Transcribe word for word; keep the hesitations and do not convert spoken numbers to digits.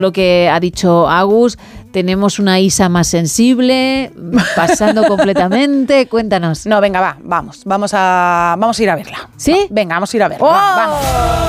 lo que ha dicho Agus, tenemos una Isa más sensible, pasando completamente. Cuéntanos. No, venga, va, vamos. Vamos a, vamos a ir a verla. ¿Sí? Venga, vamos a ir a verla. ¡Oh! Va, vamos.